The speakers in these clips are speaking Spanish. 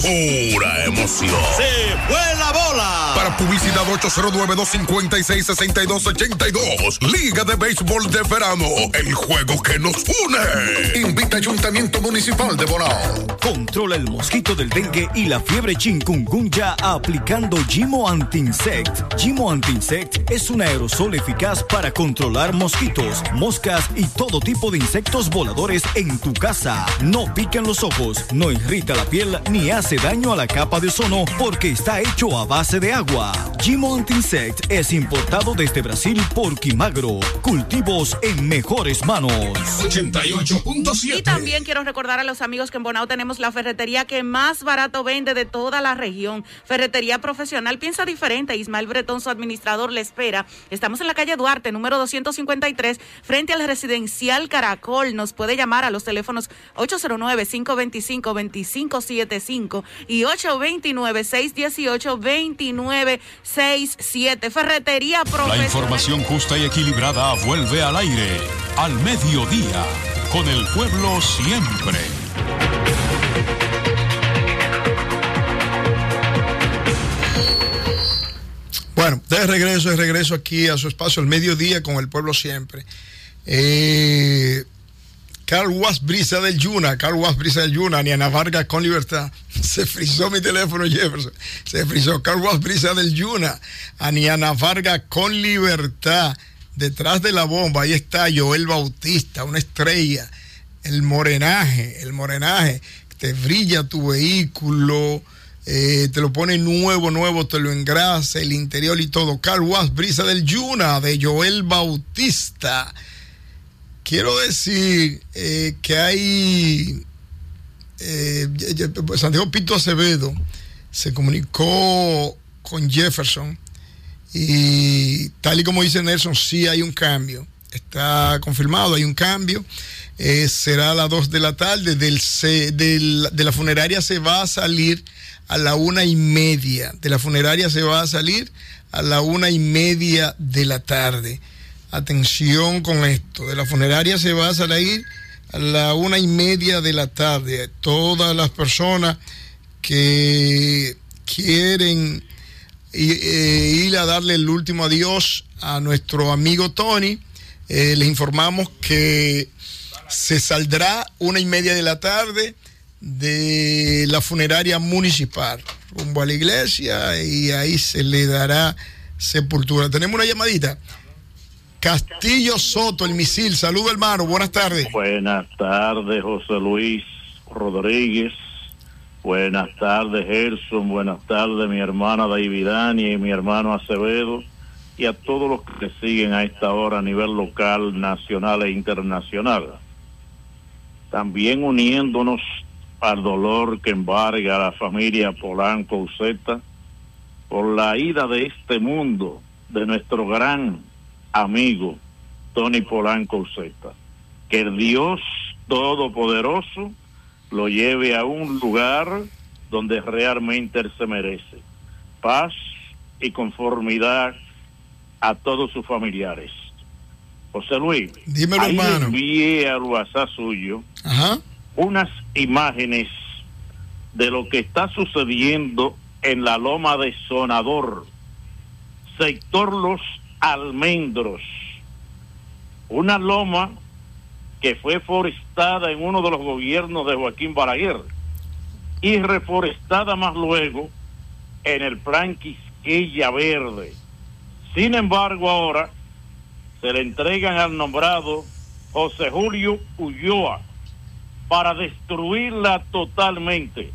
pura emoción. ¡Se fue la bola! Para publicidad 809-256-6282. Liga de Béisbol de Verano. El juego que nos une. Invita Ayuntamiento Municipal de Bonao. Controla el mosquito del dengue y la fiebre chikungunya aplicando Gimo Anti-Insect. Gimo Anti-Insect es un aerosol eficaz para controlar mosquitos, moscas y todo tipo de insectos voladores en tu casa. No pican los ojos, no irrita la piel ni hace daño a la capa de ozono porque está hecho a base de agua. Gimo Anti-Insect es importado desde Brasil por Quimagro. Cultivos en mejores manos. 88.7. Y también quiero recordar a los amigos que en Bonao tenemos la ferretería que más barato vende de toda la región. Ferretería profesional, piensa diferente. Ismael Bretón, su administrador, le espera. Estamos en la calle Duarte, número 253, frente al residencial Caracol. Nos puede llamar a los teléfonos 809-525-2575 y 829-618-2967. Ferretería profesional. La información justa y equilibrada vuelve al aire, al mediodía, con el pueblo siempre. Bueno, de regreso aquí a su espacio, al mediodía, con el pueblo siempre. Carl Was Brisa del Yuna, Niana Vargas con libertad. Se frizó mi teléfono, Jefferson. Se frizó. Carl Was Brisa del Yuna, Niana Vargas con libertad. Detrás de la bomba, ahí está Joel Bautista, una estrella. El morenaje. Te brilla tu vehículo, te lo pone nuevo, te lo engrasa, el interior y todo. Carl Was Brisa del Yuna, de Joel Bautista. Quiero decir que hay Santiago Pito Acevedo se comunicó con Jefferson y tal y como dice Nelson, sí hay un cambio, está confirmado, hay un cambio. Será a las 2 de la tarde. De la funeraria se va a salir a la 1:30. De la funeraria se va a salir a la 1:30 de la tarde. Atención con esto. De la funeraria se va a salir a la 1:30 de la tarde. Todas las personas que quieren ir a darle el último adiós a nuestro amigo Tony, les informamos que se saldrá 1:30 de la tarde de la funeraria municipal rumbo a la iglesia y ahí se le dará sepultura. Tenemos una llamadita. Castillo Soto, el misil. Saludos, hermano. Buenas tardes. Buenas tardes, José Luis Rodríguez. Buenas tardes, Gerson. Buenas tardes, mi hermana Davidania y mi hermano Acevedo. Y a todos los que siguen a esta hora a nivel local, nacional e internacional. También uniéndonos al dolor que embarga a la familia Polanco Uceta por la ida de este mundo de nuestro gran amigo Tony Polanco Uceta. Que el Dios Todopoderoso lo lleve a un lugar donde realmente él se merece. Paz y conformidad a todos sus familiares. José Luis, dímelo, ahí hermano. Envié al WhatsApp suyo unas imágenes de lo que está sucediendo en la loma de Sonador, sector Los Almendros, una loma que fue forestada en uno de los gobiernos de Joaquín Balaguer y reforestada más luego en el plan Quisqueya Verde. Sin embargo, ahora se le entregan al nombrado José Julio Ulloa para destruirla totalmente.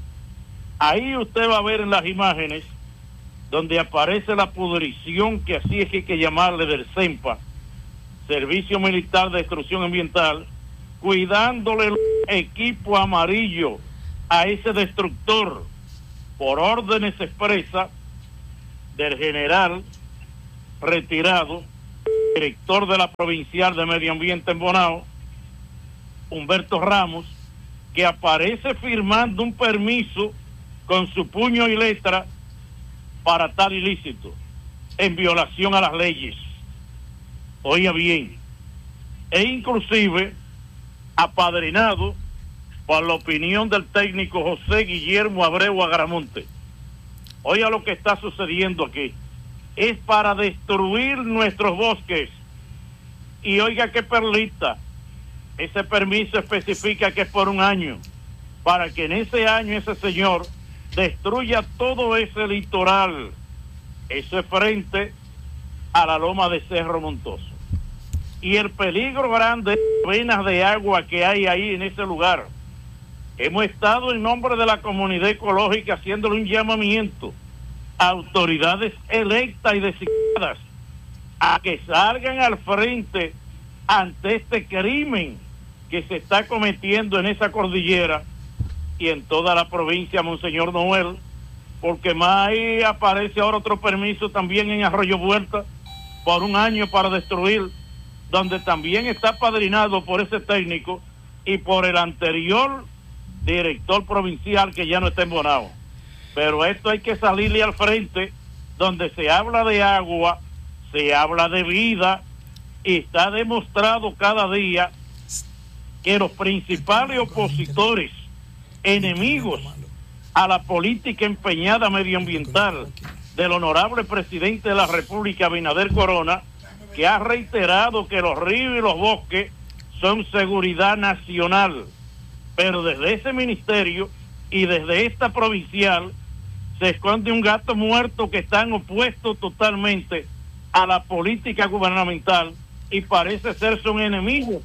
Ahí usted va a ver en las imágenes donde aparece la pudrición, que así es que hay que llamarle, del CEMPA, Servicio Militar de Destrucción Ambiental, cuidándole el equipo amarillo a ese destructor por órdenes expresas del general retirado, director de la Provincial de Medio Ambiente en Bonao, Humberto Ramos, que aparece firmando un permiso con su puño y letra para tal ilícito, en violación a las leyes. Oiga bien, e inclusive apadrinado por la opinión del técnico José Guillermo Abreu Agramonte. Oiga lo que está sucediendo aquí. Es para destruir nuestros bosques. Y oiga qué perlita. Ese permiso especifica que es por 1 año. Para que en ese año ese señor destruya todo ese litoral. Eso es frente a la loma de Cerro Montoso. Y el peligro grande de venas de agua que hay ahí en ese lugar. Hemos estado en nombre de la comunidad ecológica haciéndole un llamamiento a autoridades electas y designadas a que salgan al frente ante este crimen que se está cometiendo en esa cordillera y en toda la provincia, Monseñor Noel, porque más ahí aparece ahora otro permiso también en Arroyo Vuelta por 1 año para destruir, donde también está padrinado por ese técnico y por el anterior director provincial que ya no está en Bonao. Pero esto hay que salirle al frente, donde se habla de agua, se habla de vida, y está demostrado cada día que los principales opositores, enemigos a la política empeñada medioambiental del honorable presidente de la República, Abinader Corona, que ha reiterado que los ríos y los bosques son seguridad nacional, pero desde ese ministerio y desde esta provincial se esconde un gato muerto que están opuestos totalmente a la política gubernamental y parece ser son enemigos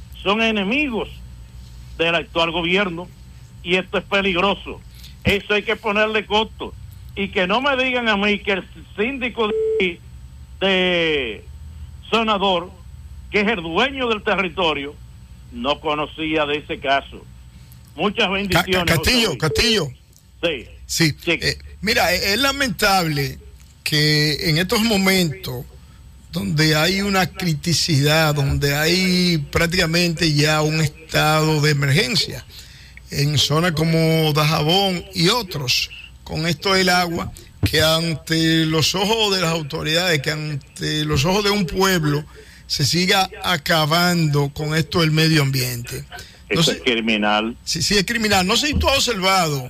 del actual gobierno, y esto es peligroso. Eso hay que ponerle costo, y que no me digan a mí que el síndico de Sonador, que es el dueño del territorio, no conocía de ese caso. Muchas bendiciones. Castillo. Sí. Mira, es lamentable que en estos momentos donde hay una criticidad, donde hay prácticamente ya un estado de emergencia en zonas como Dajabón y otros, con esto del agua, que ante los ojos de las autoridades, que ante los ojos de un pueblo, se siga acabando con esto del medio ambiente. Eso es criminal. Sí, es criminal. No sé si tú has observado,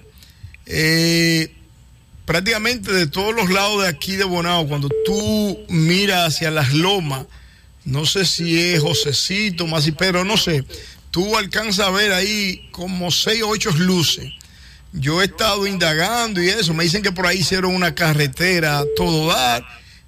prácticamente de todos los lados de aquí de Bonao, cuando tú miras hacia las lomas, no sé si es Josecito, Masipero, no sé, tú alcanzas a ver ahí como 6 o 8 luces. Yo he estado indagando y eso, me dicen que por ahí hicieron una carretera a todo dar.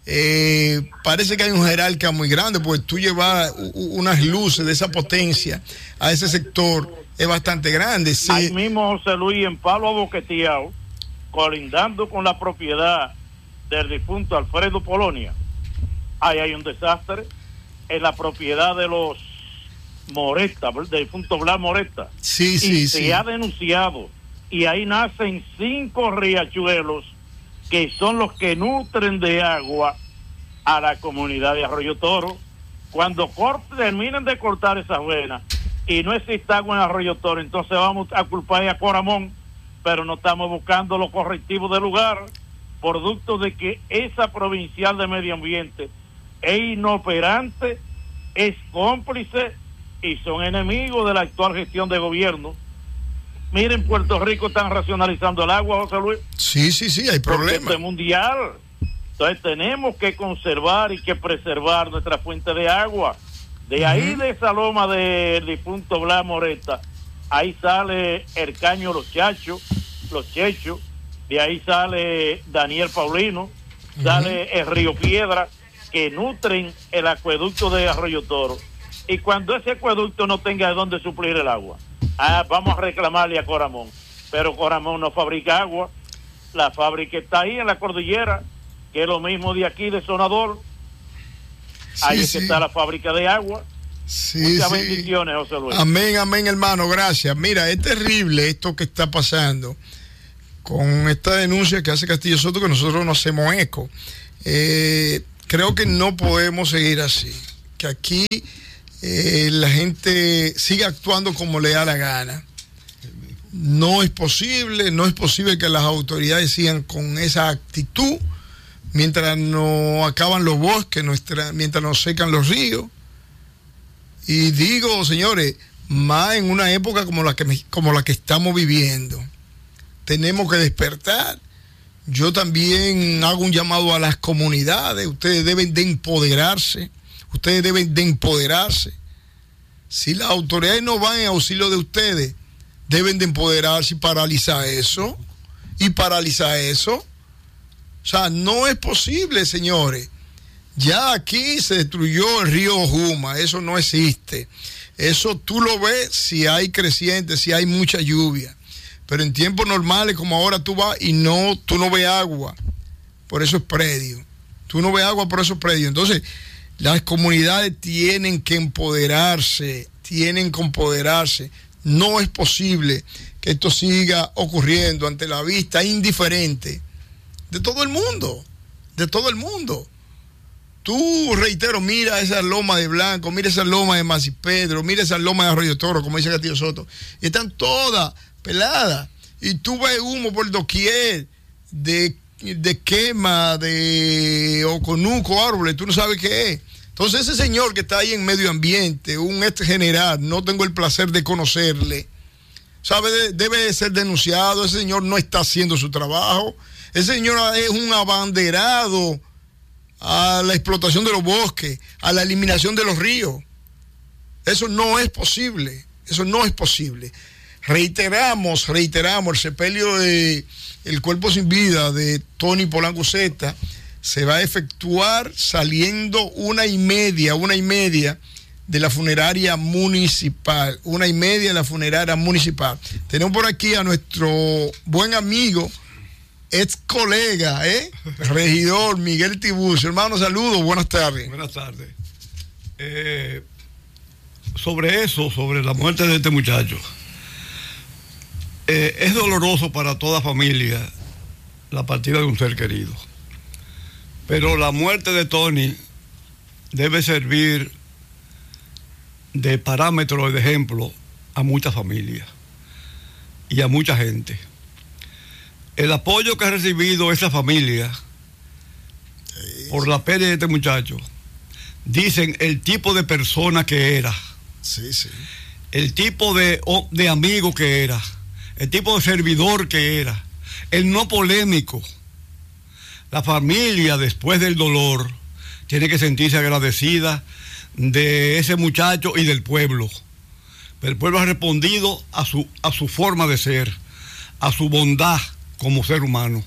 Parece que hay un jerarca muy grande, porque tú llevas unas luces de esa potencia a ese sector, es bastante grande. Sí. Ahí mismo, José Luis, en Palo Boqueteado, colindando con la propiedad del difunto Alfredo Polonia, ahí hay un desastre en la propiedad de los Moreta, del difunto Blas Moreta. Se ha denunciado, y ahí nacen 5 riachuelos que son los que nutren de agua a la comunidad de Arroyo Toro. Cuando terminen de cortar esas venas y no existe agua en Arroyo Toro, entonces vamos a culpar a Coramón, pero no estamos buscando los correctivos del lugar, producto de que esa provincial de medio ambiente es inoperante, es cómplice y son enemigos de la actual gestión de gobierno. Miren, Puerto Rico están racionalizando el agua, José Luis. Sí, hay problemas. Es mundial. Entonces tenemos que conservar y que preservar nuestra fuente de agua. De ahí, de esa loma del difunto Blas Moreta, ahí sale el caño Los Chechos, de ahí sale Daniel Paulino, sale el río Piedra, que nutren el acueducto de Arroyo Toro. Y cuando ese acueducto no tenga de dónde suplir el agua, vamos a reclamarle a Coramón. Pero Coramón no fabrica agua. La fábrica está ahí en la cordillera, que es lo mismo de aquí de Sonador. Ahí es que está la fábrica de agua. Muchas bendiciones, José Luis. Amén, hermano, gracias. Mira, es terrible esto que está pasando con esta denuncia que hace Castillo Soto, que nosotros nos hacemos eco. Creo que no podemos seguir así, que aquí la gente siga actuando como le da la gana. No es posible que las autoridades sigan con esa actitud mientras no acaban los bosques, mientras nos secan los ríos. Y digo, señores, más en una época como la que estamos viviendo. Tenemos que despertar. Yo también hago un llamado a las comunidades. Ustedes deben de empoderarse. Si las autoridades no van en auxilio de ustedes, deben de empoderarse y paralizar eso. O sea, no es posible, señores. Ya aquí se destruyó el río Juma. Eso no existe. Eso tú lo ves si hay creciente, si hay mucha lluvia. Pero en tiempos normales, como ahora tú vas y tú no ves agua por esos predios. Entonces, las comunidades tienen que empoderarse. No es posible que esto siga ocurriendo ante la vista indiferente de todo el mundo. Tú, reitero, mira esa loma de Blanco, mira esa loma de Masipedro, mira esa loma de Arroyo Toro, como dice Castillo Soto, y están todas peladas, y tú ves humo por doquier, de quema, de oconuco, árboles, tú no sabes qué es. Entonces ese señor que está ahí en medio ambiente, un ex general, no tengo el placer de conocerle, ¿sabe? Debe de ser denunciado. Ese señor no está haciendo su trabajo. Ese señor es un abanderado a la explotación de los bosques, a la eliminación de los ríos. Eso no es posible. Reiteramos el sepelio de el cuerpo sin vida de Tony Polanco Zeta se va a efectuar saliendo 1:30 de la funeraria municipal. 1:30 de la funeraria municipal. Tenemos por aquí a nuestro buen amigo, ex colega, regidor Miguel Tiburcio. Hermano, saludos, buenas tardes. Buenas tardes. Sobre la muerte de este muchacho, es doloroso para toda familia la partida de un ser querido, pero la muerte de Tony debe servir de parámetro, de ejemplo a muchas familias y a mucha gente. El apoyo que ha recibido esa familia por la pérdida de este muchacho, dicen el tipo de persona que era, el tipo de amigo que era, el tipo de servidor que era, el no polémico. La familia, después del dolor, tiene que sentirse agradecida de ese muchacho y del pueblo. El pueblo ha respondido a su forma de ser, a su bondad como ser humano.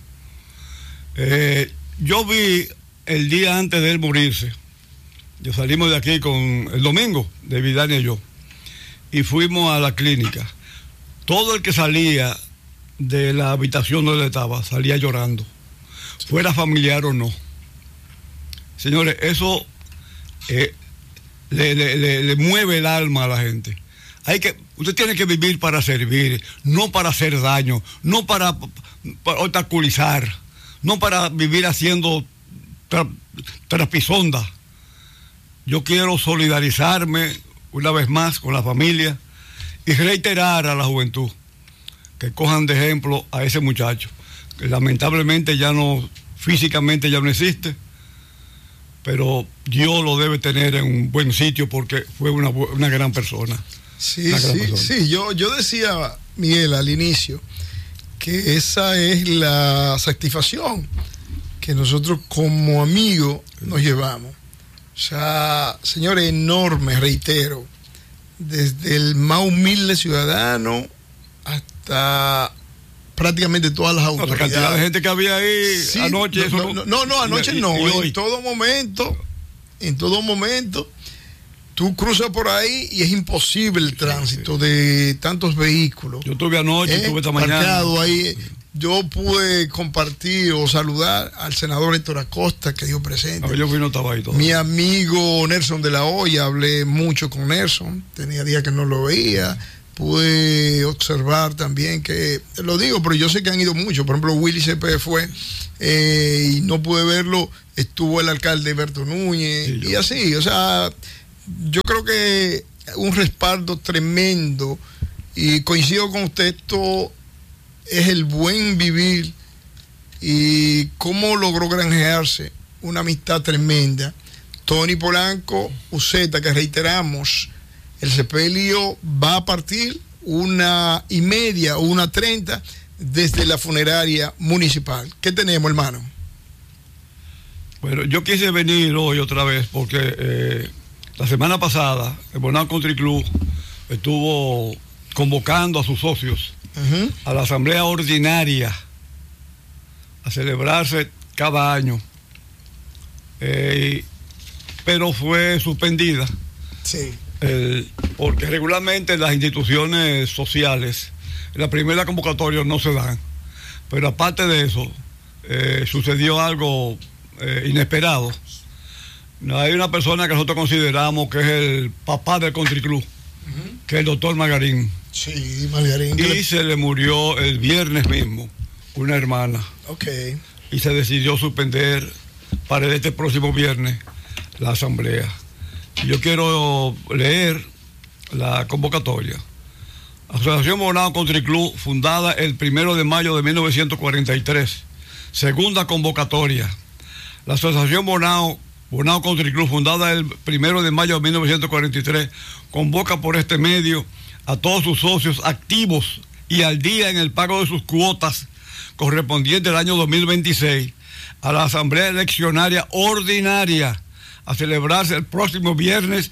Yo vi el día antes de él morirse, yo salimos de aquí el domingo, de Vidania y yo, y fuimos a la clínica. Todo el que salía de la habitación donde él estaba, salía llorando, fuera familiar o no. Señores, eso le mueve el alma a la gente. Usted tiene que vivir para servir, no para hacer daño, no para obstaculizar, no para vivir haciendo trapisonda. Yo quiero solidarizarme una vez más con la familia y reiterar a la juventud que cojan de ejemplo a ese muchacho, que lamentablemente físicamente ya no existe, pero Dios lo debe tener en un buen sitio porque fue una gran persona. Sí, yo decía, Miguel, al inicio, que esa es la satisfacción que nosotros como amigos nos llevamos. O sea, señores, enorme, reitero, desde el más humilde ciudadano hasta prácticamente todas las autoridades. La cantidad de gente que había ahí anoche. Anoche no. En todo momento, tú cruzas por ahí y es imposible el tránsito de tantos vehículos. Yo estuve anoche, estuve esta mañana. Parqueado ahí. Yo pude compartir o saludar al senador Héctor Acosta, que dio presente. Yo no estaba ahí todo. Mi amigo Nelson de la Hoya, hablé mucho con Nelson, tenía días que no lo veía. Pude observar también que, lo digo, pero yo sé que han ido muchos. Por ejemplo, Willy Cepeda fue y no pude verlo. Estuvo el alcalde Berto Núñez y así. O sea, yo creo que un respaldo tremendo, y coincido con usted, esto es el buen vivir y cómo logró granjearse una amistad tremenda. Tony Polanco Zeta, que reiteramos, El sepelio va a partir 1:30 o 1:30 desde la funeraria municipal. ¿Qué tenemos, hermano? Bueno, yo quise venir hoy otra vez porque la semana pasada el Bonao Country Club estuvo convocando a sus socios a la asamblea ordinaria a celebrarse cada año, pero fue suspendida. Sí. Porque regularmente las instituciones sociales, la primera convocatoria no se dan, pero aparte de eso, sucedió algo inesperado. Hay una persona que nosotros consideramos que es el papá del Country Club, que es el doctor Margarín. Sí, Margarín. Y se le murió el viernes mismo una hermana. Ok. Y se decidió suspender para este próximo viernes la asamblea. Yo quiero leer la convocatoria. Asociación Bonao Country Club, fundada el 1 de mayo de 1943. Segunda convocatoria. La Asociación Bonao Country Club, fundada el 1 de mayo de 1943, convoca por este medio a todos sus socios activos y al día en el pago de sus cuotas correspondientes al año 2026 a la Asamblea Eleccionaria Ordinaria a celebrarse el próximo viernes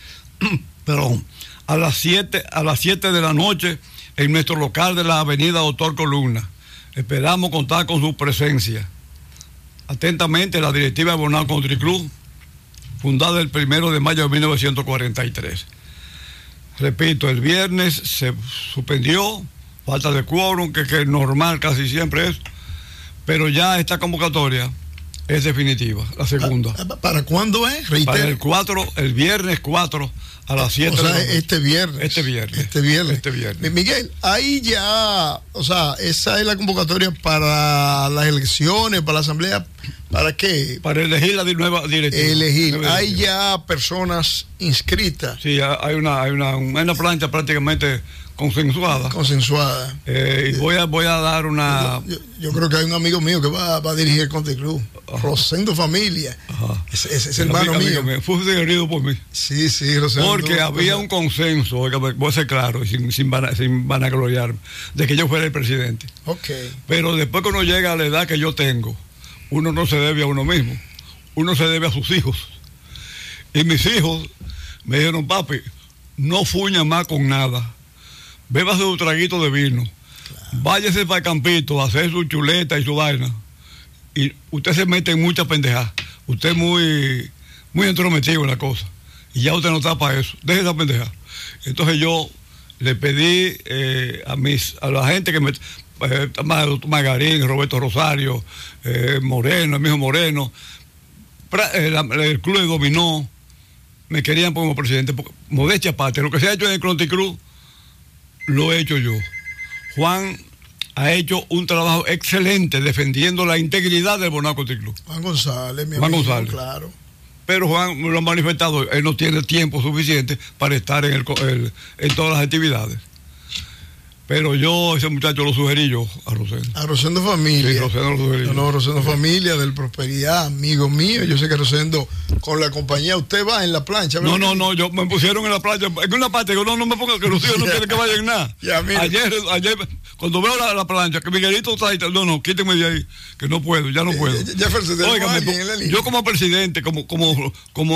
a las 7 de la noche en nuestro local de la avenida Doctor Columna. Esperamos contar con su presencia. Atentamente, la directiva de Bonao Country Club, fundada el 1 de mayo de 1943. Repito, el viernes se suspendió, falta de quórum, que es normal casi siempre es, pero ya esta convocatoria es definitiva, la segunda. ¿Para cuándo es? Reitero. Para el viernes 4 a las 7 de la noche. Este viernes. Miguel, ahí ya, esa es la convocatoria para las elecciones, para la asamblea, ¿para qué? Para elegir la nueva directiva. Hay ya personas inscritas. Sí, hay una plancha prácticamente consensuada. Y voy a dar una... Yo creo que hay un amigo mío que va a dirigir el Country Club. Rosendo Familia. Es hermano mío. Fue sugerido por mí. Sí, Rosendo. Porque había un consenso, voy a ser claro, sin vanagloriarme, de que yo fuera el presidente. Okay. Pero después que uno llega a la edad que yo tengo, uno no se debe a uno mismo, uno se debe a sus hijos. Y mis hijos me dijeron, papi, no fuña más con nada. Bébase un traguito de vino. Claro. Váyase para el campito a hacer su chuleta y su vaina. Y usted se mete en muchas pendejadas. Usted es muy entrometido en la cosa. Y ya usted no está para eso. Deje esa pendejada. Entonces yo le pedí a la gente que me... Margarín, Roberto Rosario, Moreno, el mismo Moreno, el club de dominó, me querían como presidente. Modestia aparte, lo que se ha hecho en el Country Club, lo he hecho yo. Juan ha hecho un trabajo excelente defendiendo la integridad del Bonao Country Club. Juan González, claro. Pero Juan me lo ha manifestado, él no tiene tiempo suficiente para estar en todas las actividades. Pero ese muchacho lo sugerí yo a Rosendo. A Rosendo Familia. Sí, Rosendo lo sugerí. Rosendo Familia, del Prosperidad, amigo mío. Yo sé que Rosendo, con la compañía, usted va en la plancha. No, me pusieron en la plancha. En una parte, no me ponga que los hijos no quieren que vayan nada. Ayer, cuando veo la plancha, que Miguelito está ahí, no, quítenme de ahí, que no puedo, ya no puedo. Yo como presidente, como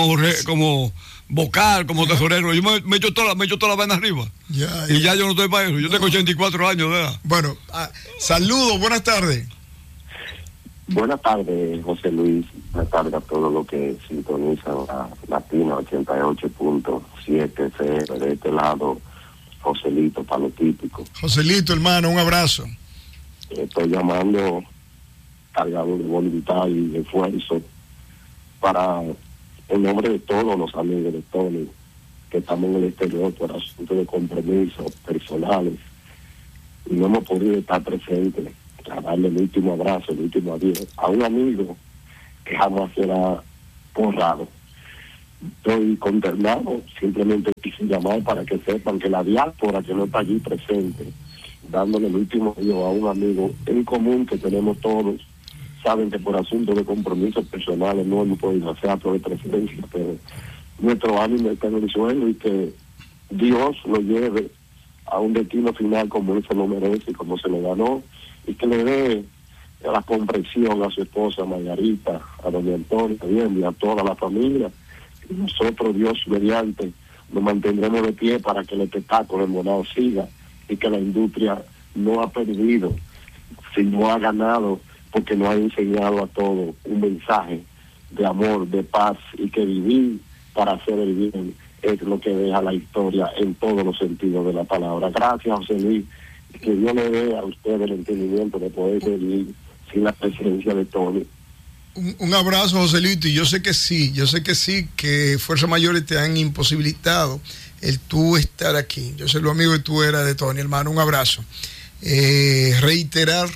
vocal, como tesorero, yo me echo toda la vaina arriba. Y ya yo no estoy para eso. Yo tengo 84 años de edad. Bueno, saludos, buenas tardes. Buenas tardes, José Luis. Buenas tardes a todos los que sintonizan a Latina 88.7 CR. De este lado, Joselito, Palo Típico. Joselito, hermano, un abrazo. Estoy llamando cargado de voluntad y de esfuerzo para, en nombre de todos los amigos de Tony, que estamos en el exterior por asuntos de compromisos personales y no hemos podido estar presentes a darle el último abrazo, el último adiós a un amigo que jamás será honrado. Estoy consternado, simplemente quise llamar para que sepan que la diáspora que no está allí presente, dándole el último adiós a un amigo en común que tenemos todos, saben que por asuntos de compromisos personales no hemos podido hacer acto de presencia, pero nuestro ánimo está en el suelo y que Dios lo lleve a un destino final como él se lo merece y como se le ganó, y que le dé la comprensión a su esposa Margarita, a doña Antonia también, y a toda la familia. Y nosotros, Dios mediante, nos mantendremos de pie para que el espectáculo en Bonao siga y que la industria no ha perdido, sino ha ganado, porque nos ha enseñado a todos un mensaje de amor, de paz, y que vivir para hacer el bien es lo que deja la historia en todos los sentidos de la palabra. Gracias, José Luis, que Dios le dé a usted el entendimiento de poder vivir sin la presencia de Tony. Un abrazo, Joselito, y yo sé que sí, que Fuerzas Mayores te han imposibilitado el tú estar aquí. Yo sé lo amigo que tú eras de Tony, hermano, un abrazo. Reiterar,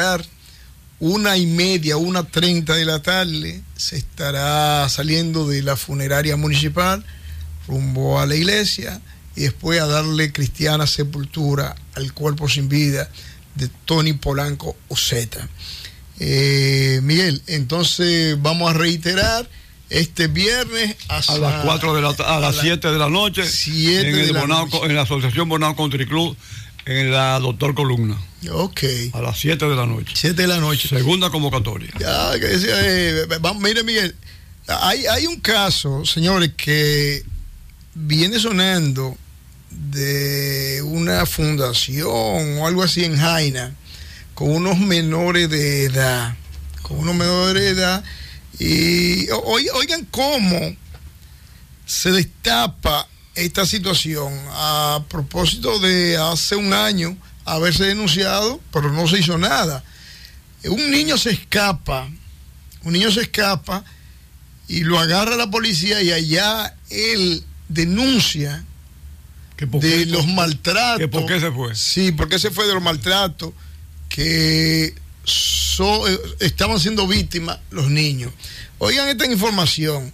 1:30, 1:30 de la tarde, se estará saliendo de la funeraria municipal rumbo a la iglesia y después a darle cristiana sepultura al cuerpo sin vida de Tony Polanco Uceta. Miguel, entonces vamos a reiterar este viernes a las 7 de la noche en la Asociación Bonao Country Club, en la Doctor Columna. Ok. A las 7 de la noche. 7 de la noche. Segunda convocatoria. Ya, que decía, mire, Miguel, hay un caso, señores, que viene sonando de una fundación o algo así en Jaina, con unos menores de edad. Y oigan cómo se destapa esta situación a propósito de hace un año haberse denunciado, pero no se hizo nada. Un niño se escapa y lo agarra la policía, y allá él denuncia de los maltratos. ¿Que por qué se fue? Sí, porque se fue de los maltratos que estaban siendo víctimas los niños. Oigan esta información.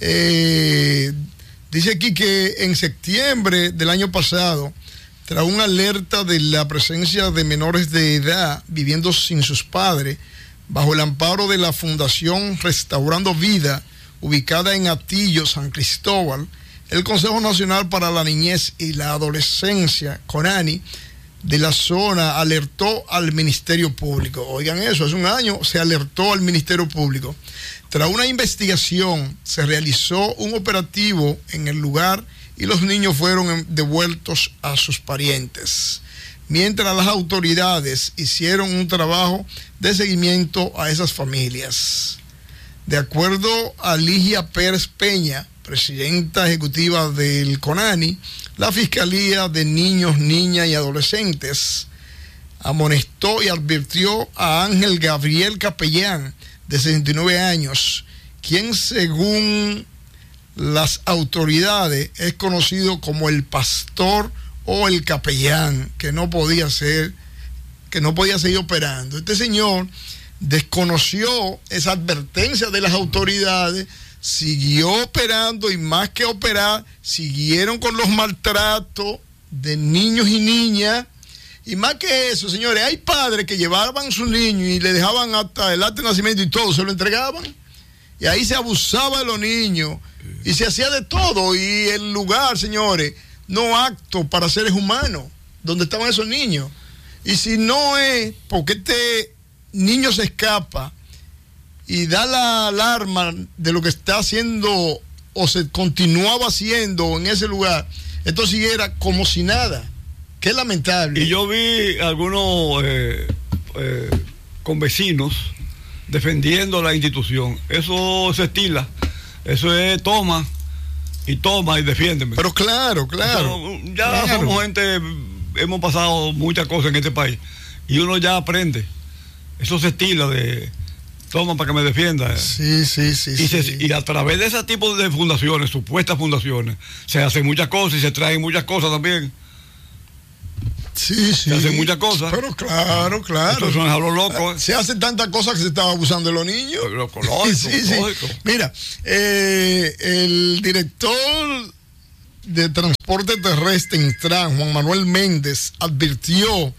Dice aquí que en septiembre del año pasado, tras una alerta de la presencia de menores de edad viviendo sin sus padres, bajo el amparo de la Fundación Restaurando Vida, ubicada en Atillo, San Cristóbal, el Consejo Nacional para la Niñez y la Adolescencia, CONANI, de la zona alertó al Ministerio Público. Oigan eso, hace un año se alertó al Ministerio Público. Tras una investigación, se realizó un operativo en el lugar y los niños fueron devueltos a sus parientes, mientras las autoridades hicieron un trabajo de seguimiento a esas familias. De acuerdo a Ligia Pérez Peña, presidenta ejecutiva del CONANI, la Fiscalía de Niños, Niñas y Adolescentes amonestó y advirtió a Ángel Gabriel Capellán, de 69 años, quien según las autoridades es conocido como el pastor o el capellán, que no podía seguir operando. Este señor desconoció esa advertencia de las autoridades, siguió operando, y más que operar, siguieron con los maltratos de niños y niñas. Y más que eso, señores, hay padres que llevaban a sus niños y le dejaban hasta el acta de nacimiento y todo, se lo entregaban. Y ahí se abusaba de los niños y se hacía de todo. Y el lugar, señores, no apto para seres humanos, donde estaban esos niños. Y si no es porque este niño se escapa y da la alarma de lo que está haciendo o se continuaba haciendo en ese lugar, esto siguiera como si nada. Qué lamentable. Y yo vi algunos con vecinos defendiendo la institución. Eso se estila. Eso es toma y defiéndeme. Pero claro. Ya somos gente, hemos pasado muchas cosas en este país y uno ya aprende. Eso se estila de toma para que me defienda. Sí. Y a través de ese tipo de fundaciones, supuestas fundaciones, se hacen muchas cosas y se traen muchas cosas también. Sí. Se hacen muchas cosas. Pero claro. Esto son a lo loco. Se hacen tantas cosas que se están abusando de los niños. Lógico. Mira, el director de Transporte Terrestre Intran, Juan Manuel Méndez, advirtió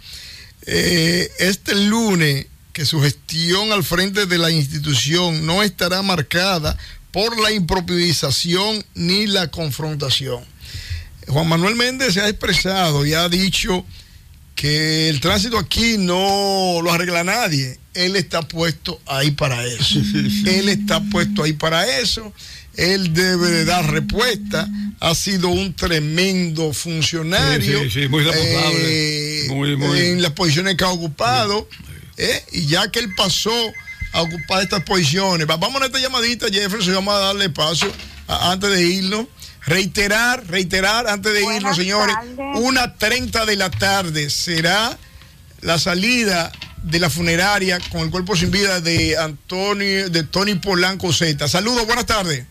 este lunes que su gestión al frente de la institución no estará marcada por la improvisación ni la confrontación. Juan Manuel Méndez se ha expresado y ha dicho que el tránsito aquí no lo arregla nadie. Él está puesto ahí para eso. Él está puesto ahí para eso. Él debe de dar respuesta. Ha sido un tremendo funcionario. Muy responsable. Muy. En las posiciones que ha ocupado. Y ya que él pasó a ocupar estas posiciones. Vamos a esta llamadita, Jefferson, vamos a darle paso antes de irnos. Reiterar antes de irnos, señores. 1:30 de la tarde será la salida de la funeraria con el cuerpo sin vida de Tony Polanco Zeta. Saludos, buenas tardes.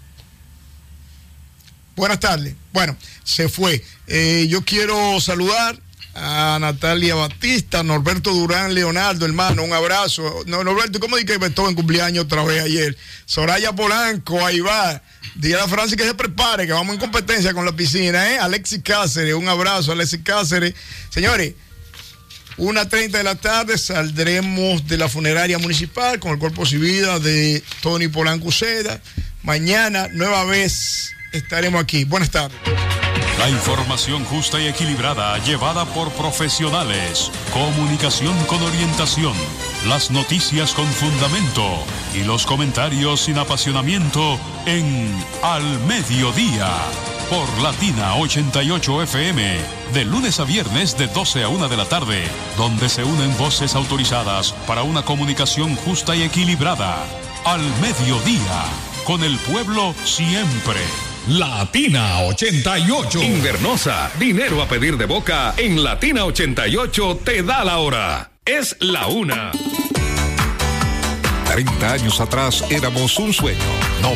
Buenas tardes. Bueno, se fue. Yo quiero saludar a Natalia Batista, Norberto Durán Leonardo, hermano, un abrazo. Norberto, ¿cómo dije que estuvo en cumpleaños otra vez ayer? Soraya Polanco, ahí va. Dile a Francis que se prepare, que vamos en competencia con la piscina, Alexis Cáceres, un abrazo, Alexis Cáceres. Señores, 1:30 de la tarde saldremos de la funeraria municipal con el cuerpo sin vida de Tony Polanco Zeta. Mañana, nueva vez, estaremos aquí. Buenas tardes. La información justa y equilibrada, llevada por profesionales. Comunicación con orientación. Las noticias con fundamento. Y los comentarios sin apasionamiento en Al Mediodía. Por Latina 88 FM. De lunes a viernes de 12 a 1 de la tarde. Donde se unen voces autorizadas para una comunicación justa y equilibrada. Al Mediodía. Con el pueblo siempre. Latina 88. Invernosa, dinero a pedir de boca. En Latina 88 te da la hora. Es la 1. 30 años atrás éramos un sueño. No